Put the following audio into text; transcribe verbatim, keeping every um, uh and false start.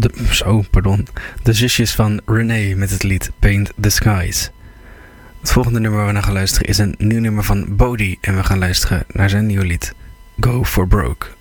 de, zo, pardon. De zusjes van René met het lied Paint the Skies. Het volgende nummer waar we naar gaan luisteren is een nieuw nummer van Bodhi. En we gaan luisteren naar zijn nieuwe lied Go for Broke.